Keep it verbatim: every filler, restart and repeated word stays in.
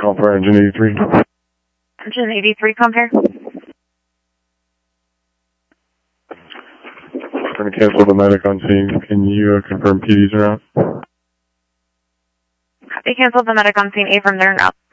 call for engine eighty-three. Engine eighty-three, compare. We're going to cancel the medic on scene. Can you uh, confirm P Ds around? They canceled the medic on scene, A from there and up.